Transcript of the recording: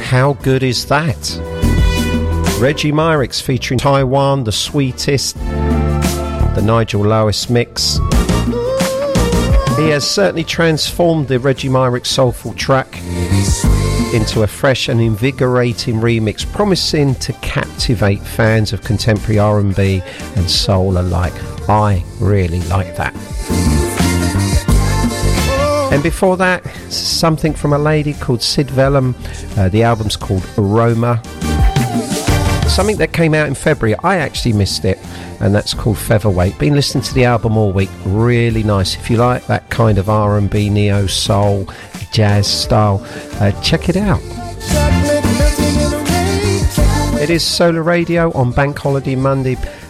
How good is that? Reggie Myrick's featuring Taiwan, The Sweetest, the Nigel Lewis mix. He has certainly transformed the Reggie Myrick soulful track into a fresh and invigorating remix, promising to captivate fans of contemporary R&B and soul alike. I really like that. And before that, something from a lady called Sid Vellum. The album's called Aroma. Something that came out in February. I actually missed it, and that's called Featherweight. Been listening to the album all week. Really nice. If you like that kind of R&B, neo soul, jazz style, check it out. It is Solar Radio on Bank Holiday Monday.